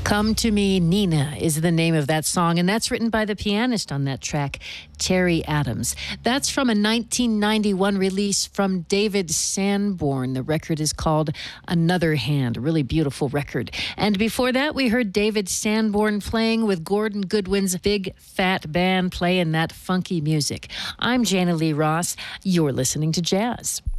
Come to Me, Nina is the name of that song, and that's written by the pianist on that track, Terry Adams. That's from a 1991 release from David Sanborn. The record is called Another Hand, a really beautiful record. And before that, we heard David Sanborn playing with Gordon Goodwin's Big Fat Band playing that funky music. I'm Jana Lee Ross. You're listening to Jazz.